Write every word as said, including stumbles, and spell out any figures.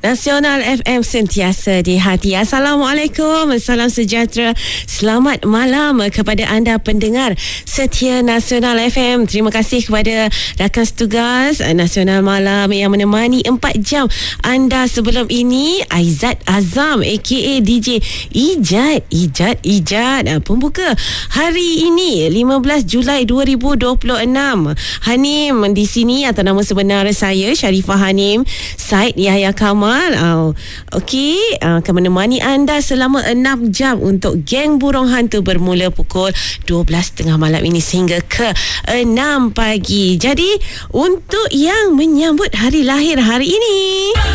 Nasional F M sentiasa di hati. Assalamualaikum, salam sejahtera, selamat malam kepada anda pendengar setia Nasional F M. Terima kasih kepada rakan setugas Nasional Malam yang menemani empat jam anda sebelum ini. Aizat Azam aka D J Ijat Ijat Ijat pembuka hari ini lima belas Julai dua ribu dua puluh enam. Hanim di sini atau nama sebenar saya Sharifah Hanim Said Yahya Kamal. Oh, Okey, uh, akan menemani anda selama enam jam untuk Geng Burung Hantu bermula pukul dua belas tiga puluh malam ini sehingga ke enam pagi. Jadi untuk yang menyambut hari lahir hari ini,